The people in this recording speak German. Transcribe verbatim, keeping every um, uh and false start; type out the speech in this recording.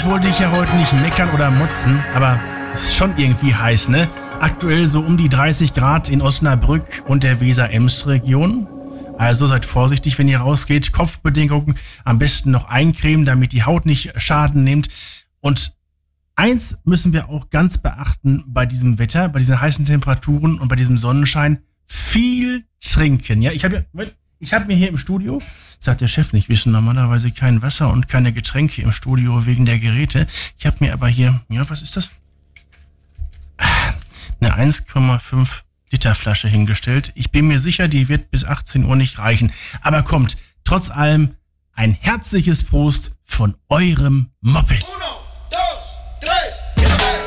Eigentlich wollte ich ja heute nicht meckern oder motzen, aber es ist schon irgendwie heiß, ne? Aktuell so um die dreißig Grad in Osnabrück und der Weser-Ems-Region. Also seid vorsichtig, wenn ihr rausgeht. Kopfbedeckung am besten noch eincremen, damit die Haut nicht Schaden nimmt. Und eins müssen wir auch ganz beachten bei diesem Wetter, bei diesen heißen Temperaturen und bei diesem Sonnenschein. Viel trinken. Ja, ich habe ja, ich habe mir hier im Studio, sagt der Chef nicht, wir wissen normalerweise kein Wasser und keine Getränke im Studio wegen der Geräte. Ich habe mir aber hier, ja, was ist das? Eine eins Komma fünf Liter Flasche hingestellt. Ich bin mir sicher, die wird bis achtzehn Uhr nicht reichen. Aber kommt, trotz allem ein herzliches Prost von eurem Moppel.